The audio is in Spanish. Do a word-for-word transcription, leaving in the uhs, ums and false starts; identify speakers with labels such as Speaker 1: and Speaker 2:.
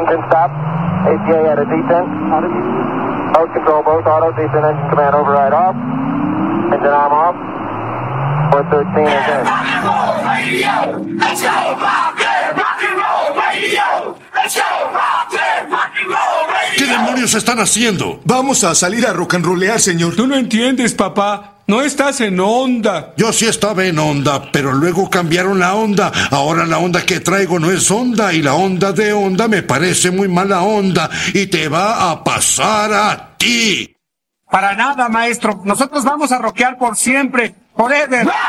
Speaker 1: engine stop. A T A at a descent. Mode control both auto, descent engine command override off. Engine arm off. four thirteen is in.
Speaker 2: Rock and roll radio! Let's go rock and rock and roll radio! Let's go rock and rock and roll radio!
Speaker 3: ¿Qué demonios están haciendo?
Speaker 4: Vamos a salir a rock and rollear, señor.
Speaker 5: Tú no entiendes, papá. No estás en onda.
Speaker 3: Yo sí estaba en onda, pero luego cambiaron la onda. Ahora la onda que traigo no es onda y la onda de onda me parece muy mala onda y te va a pasar a ti.
Speaker 6: Para nada, maestro. Nosotros vamos a rockear por siempre. Forever.